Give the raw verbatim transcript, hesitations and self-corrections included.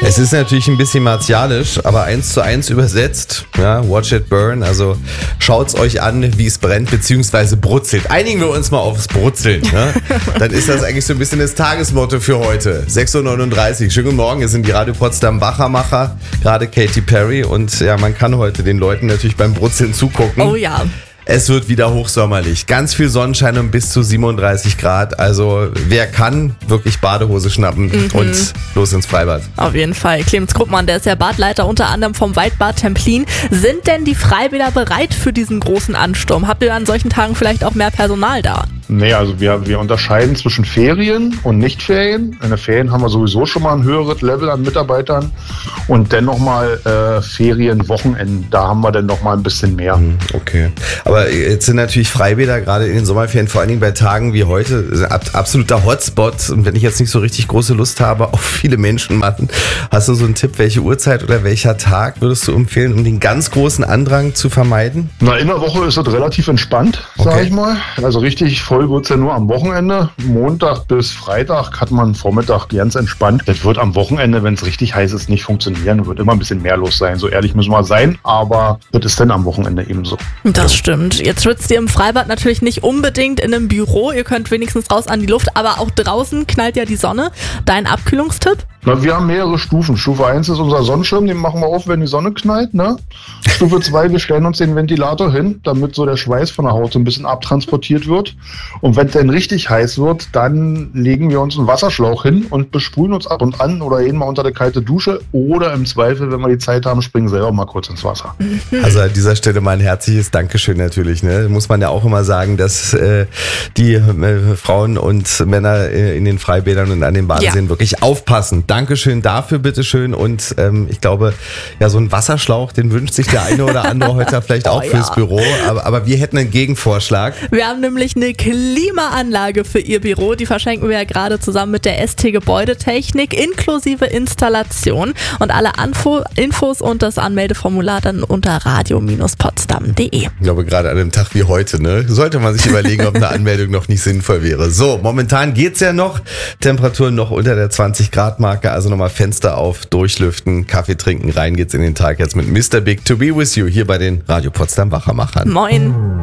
Es ist natürlich ein bisschen martialisch, aber eins zu eins übersetzt, ja, watch it burn, also schaut's euch an, wie es brennt bzw. brutzelt. Einigen wir uns mal aufs Brutzeln, ne? Dann ist das eigentlich so ein bisschen das Tagesmotto für heute. sechs Uhr neununddreißig, schönen guten Morgen, es sind die Radio Potsdam Wachermacher, gerade Katy Perry und ja, man kann heute den Leuten natürlich beim Brutzeln zugucken. Oh ja. Es wird wieder hochsommerlich. Ganz viel Sonnenschein und bis zu siebenunddreißig Grad. Also wer kann, wirklich Badehose schnappen mhm. und los ins Freibad. Auf jeden Fall. Clemens Kruppmann, der ist ja Badleiter unter anderem vom Waldbad Templin. Sind denn die Freibäder bereit für diesen großen Ansturm? Habt ihr an solchen Tagen vielleicht auch mehr Personal da? Nee, also wir, wir unterscheiden zwischen Ferien und Nichtferien. In den Ferien haben wir sowieso schon mal ein höheres Level an Mitarbeitern und dann nochmal äh, Ferienwochenenden. Da haben wir dann nochmal ein bisschen mehr. Okay. Aber jetzt sind natürlich Freibäder gerade in den Sommerferien, vor allen Dingen bei Tagen wie heute, absoluter Hotspot. Und wenn ich jetzt nicht so richtig große Lust habe auf viele Menschenmassen, hast du so einen Tipp, welche Uhrzeit oder welcher Tag würdest du empfehlen, um den ganz großen Andrang zu vermeiden? Na, in der Woche ist es relativ entspannt, sag Okay. ich mal. Also richtig voll wird es ja nur am Wochenende. Montag bis Freitag hat man Vormittag ganz entspannt. Das wird am Wochenende, wenn es richtig heiß ist, nicht funktionieren. Wird immer ein bisschen mehr los sein. So ehrlich müssen wir sein. Aber das ist dann am Wochenende ebenso. Das stimmt. Jetzt schwitzt ihr im Freibad natürlich nicht unbedingt in einem Büro. Ihr könnt wenigstens raus an die Luft. Aber auch draußen knallt ja die Sonne. Dein Abkühlungstipp? Na, wir haben mehrere Stufen. Stufe eins ist unser Sonnenschirm, den machen wir auf, wenn die Sonne knallt. Ne? Stufe zwei, wir stellen uns den Ventilator hin, damit so der Schweiß von der Haut so ein bisschen abtransportiert wird. Und wenn es dann richtig heiß wird, dann legen wir uns einen Wasserschlauch hin und besprühen uns ab und an oder gehen mal unter der kalte Dusche. Oder im Zweifel, wenn wir die Zeit haben, springen selber mal kurz ins Wasser. Also an dieser Stelle mal ein herzliches Dankeschön natürlich. Ne? Muss man ja auch immer sagen, dass äh, die äh, Frauen und Männer äh, in den Freibädern und an den Badeseen Ja. wirklich aufpassen. Dankeschön dafür, bitteschön. Und ähm, ich glaube, ja, so ein Wasserschlauch, den wünscht sich der eine oder andere heute vielleicht auch Oh, fürs ja. Büro. Aber, aber wir hätten einen Gegenvorschlag. Wir haben nämlich eine Klimaanlage für Ihr Büro. Die verschenken wir ja gerade zusammen mit der S T Gebäudetechnik inklusive Installation. Und alle Anfo- Infos und das Anmeldeformular dann unter radio Bindestrich potsdam punkt de. Ich glaube, gerade an einem Tag wie heute, ne, sollte man sich überlegen, ob eine Anmeldung noch nicht sinnvoll wäre. So, momentan geht's ja noch. Temperaturen noch unter der zwanzig Grad Marke. Also nochmal Fenster auf, durchlüften, Kaffee trinken. Rein geht's in den Tag jetzt mit Mister Big to be with you hier bei den Radio Potsdam Wachermachern. Moin.